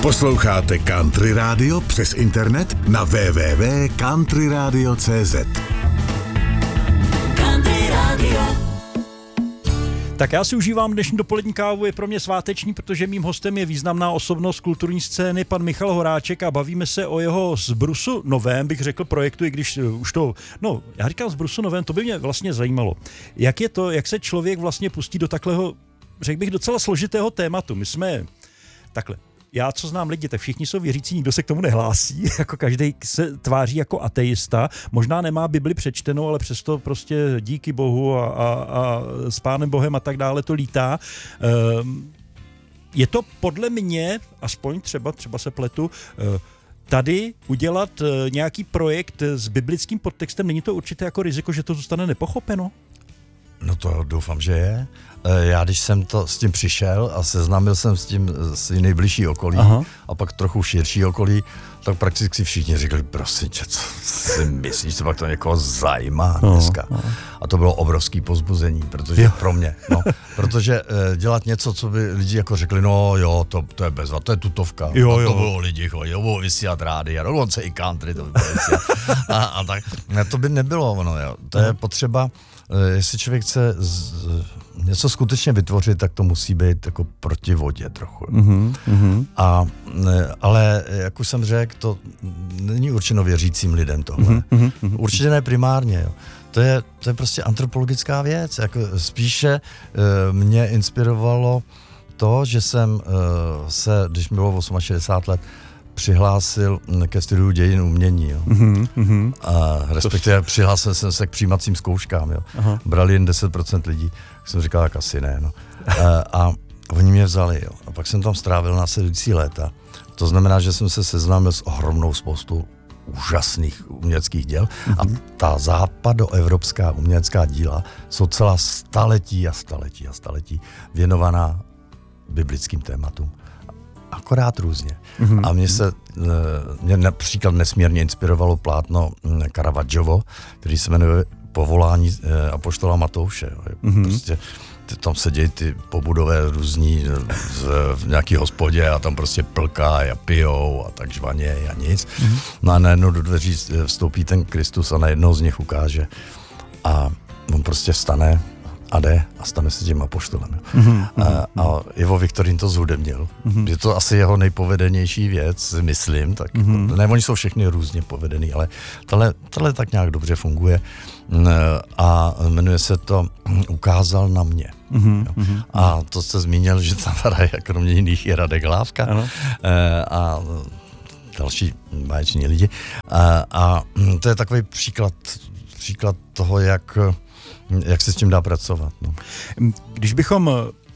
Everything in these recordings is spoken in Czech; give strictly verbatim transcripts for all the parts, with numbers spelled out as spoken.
Posloucháte Country Radio přes internet na w w w tečka country radio tečka c z. Country Radio. Tak já si užívám dnešní dopolední kávu, je pro mě sváteční, protože mým hostem je významná osobnost kulturní scény, pan Michal Horáček, a bavíme se o jeho zbrusu novém, bych řekl, projektu, i když už to, no, já říkám zbrusu novém, to by mě vlastně zajímalo. Jak je to, jak se člověk vlastně pustí do takového, řekl bych, docela složitého tématu. My jsme, takhle, já, co znám lidi, tak všichni jsou věřící, nikdo se k tomu nehlásí, jako každý se tváří jako ateista, možná nemá Bibli přečtenou, ale přesto prostě díky Bohu a, a, a s Pánem Bohem a tak dále to lítá. Um, je to podle mě, aspoň třeba, třeba se pletu, uh, tady udělat uh, nějaký projekt s biblickým podtextem, není to určitě jako riziko, že to zůstane nepochopeno? No to doufám, že je. Já když jsem to s tím přišel a seznámil jsem s tím s nejbližší okolí, aha, a pak trochu širší okolí, tak prakticky všichni řekli, prosím tě, co si myslíš, co pak to někoho zajímá dneska. No, no. A to bylo obrovský povzbuzení, protože jo. pro mě, no, protože eh, dělat něco, co by lidi jako řekli, no jo, to, to je bezva, to je tutovka, jo, a to bylo lidi chodit, jo, vysílat rádia, dokonce i country, to by bylo vysílat. A, a tak, ne, to by nebylo ono, jo. To je potřeba, eh, jestli člověk chce z, něco skutečně vytvořit, tak to musí být jako proti vodě trochu. Mm-hmm, mm-hmm. A, ale jak už jsem řekl, to není určeno věřícím lidem tohle. Mm-hmm, mm-hmm. Určitě ne primárně. Jo. To je, to je prostě antropologická věc. Jako spíše uh, mě inspirovalo to, že jsem uh, se, když mi bylo šedesát osm let, přihlásil ke studiu dějin umění. Jo. Mm-hmm. A respektive přihlásil jsem se k přijímacím zkouškám. Jo. Brali jen deset procent lidí. Tak jsem říkal, tak asi ne. No. A, a oni mě vzali. Jo. A pak jsem tam strávil následující léta. To znamená, že jsem se seznámil s ohromnou spoustu úžasných uměleckých děl. Mm-hmm. A ta západoevropská umělecká díla jsou celá staletí a staletí a staletí věnovaná biblickým tématům. Akorát různě. Mm-hmm. A mě se, mě například nesmírně inspirovalo plátno Caravaggiova, který se jmenuje Povolání apoštola Matouše. Mm-hmm. Prostě tam se dějí ty pobudové různí v nějaký hospodě a tam prostě plkají a pijou a tak žvanějí a nic. Mm-hmm. No a najednou do dveří vstoupí ten Kristus a najednou z nich ukáže. A on prostě vstane a jde a stane se tím apoštolem. Mm-hmm. A, a Ivo Viktorín to zhudebnil. Mm-hmm. Je to asi jeho nejpovedenější věc, myslím. Tak, mm-hmm. Ne, oni jsou všechny různě povedený, ale tohle, tohle tak nějak dobře funguje. A jmenuje se to Ukázal na mě. Mm-hmm. A to jste zmínil, že tam hraje kromě jiných i Radek Hlávka. Ano. A další báječní lidi. A, a to je takový příklad, příklad toho, jak jak se s tím dá pracovat. No. Když bychom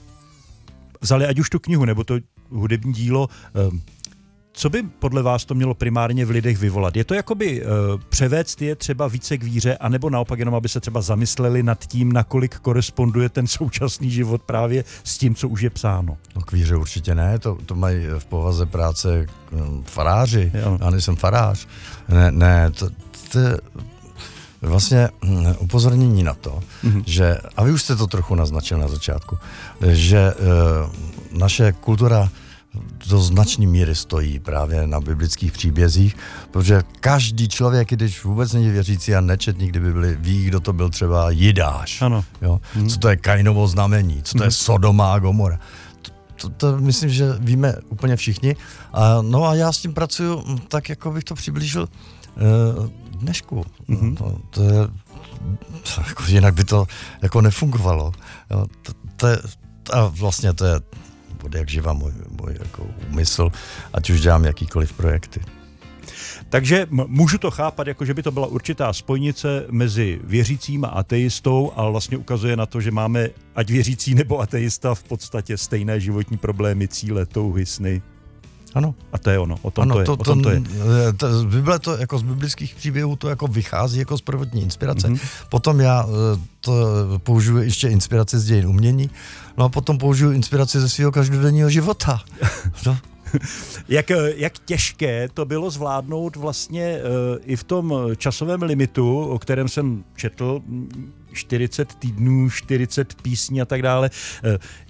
vzali ať už tu knihu, nebo to hudební dílo, co by podle vás to mělo primárně v lidech vyvolat? Je to jakoby převést je třeba více k víře, anebo naopak jenom, aby se třeba zamysleli nad tím, nakolik koresponduje ten současný život právě s tím, co už je psáno? No k víře určitě ne, to, to mají v povaze práce faráři, jo. Já nejsem farář. Ne, ne to, to vlastně upozornění na to, mm-hmm. že, a vy už jste to trochu naznačil na začátku, že e, naše kultura do značné míry stojí právě na biblických příbězích, protože každý člověk, když vůbec není věřící a nečet nikdy Bibli, ví, kdo to byl třeba Jidáš. Ano. Jo? Mm-hmm. Co to je Kainovo znamení, co to mm-hmm. je Sodoma a Gomora. To, to, to myslím, že víme úplně všichni. A, no a já s tím pracuju tak, jako bych to přiblížil e, dnešku. Mm-hmm. To, to je, jako, jinak by to jako nefungovalo. Jo, to, to je, a vlastně to je od jak živa můj, můj jako úmysl, ať už dělám jakýkoliv projekty. Takže m- můžu to chápat, jako že by to byla určitá spojnice mezi věřícím a ateistou, ale vlastně ukazuje na to, že máme ať věřící nebo ateista v podstatě stejné životní problémy, cíle, touhy, sny. Ano. A to je ono, o tom ano, to je. To, o tom to, to je. To, z Bible to jako z biblických příběhů to jako vychází jako z prvotní inspirace. Mm-hmm. Potom já to použiju ještě inspiraci z dějin umění, no a potom použiju inspiraci ze svého každodenního života. No. Jak, jak těžké to bylo zvládnout vlastně uh, i v tom časovém limitu, o kterém jsem četl, čtyřicet týdnů, čtyřicet písní a tak dále. Uh,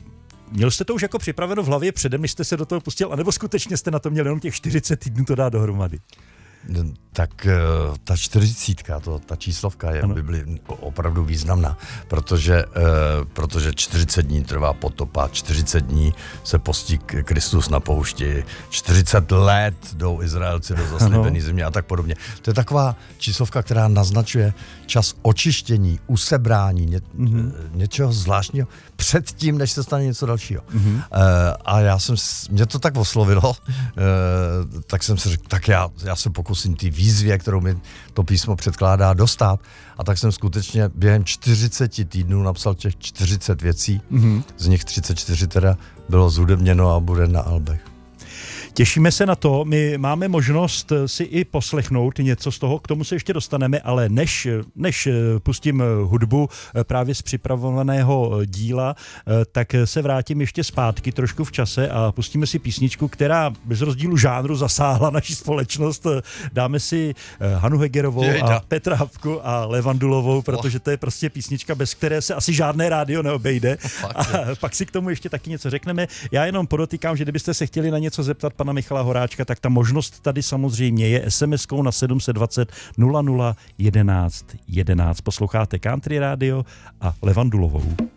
měl jste to už jako připraveno v hlavě předem, než jste se do toho pustil, anebo skutečně jste na to měli jenom těch čtyřicet týdnů to dát dohromady? Tak ta čtyřicítka, to, ta číslovka je ano. v Bibli opravdu významná, protože, protože čtyřicet dní trvá potopa, čtyřicet dní se postí Kristus na poušti, čtyřicet let jdou Izraelci do zaslíbené země a tak podobně. To je taková číslovka, která naznačuje čas očištění, usebrání, ně, mm-hmm. něčeho zvláštního předtím, než se stane něco dalšího. Mm-hmm. A já jsem, mě to tak oslovilo, tak jsem si řekl, tak já, já se pokusím ty výzvě, kterou mi to písmo předkládá, dostat. A tak jsem skutečně během čtyřicet týdnů napsal těch čtyřicet věcí, mm-hmm. z nich třicet čtyři teda bylo zhudebněno a bude na albech. Těšíme se na to, my máme možnost si i poslechnout něco z toho, k tomu se ještě dostaneme, ale než, než pustím hudbu právě z připravovaného díla, tak se vrátím ještě zpátky trošku v čase a pustíme si písničku, která bez rozdílu žánru zasáhla naši společnost. Dáme si Hanu Hegerovou a Petra Hapku a Levandulovou, protože to je prostě písnička, bez které se asi žádné rádio neobejde. A pak si k tomu ještě taky něco řekneme. Já jenom podotýkám, že kdybyste se chtěli na něco zeptat pana Michala Horáčka, tak ta možnost tady samozřejmě je es em eskou na sedm set dvacet nula nula jedenáct jedenáct. Posloucháte Country Radio a Levandulovou.